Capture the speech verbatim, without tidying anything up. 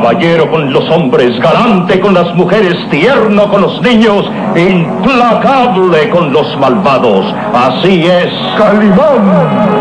caballero con los hombres, galante con las mujeres, tierno con los niños, implacable con los malvados. Así es Calimán.